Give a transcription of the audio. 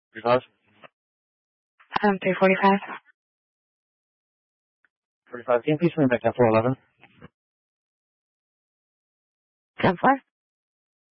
45? 345. 45, can you please bring back 10-4-11? 10-4?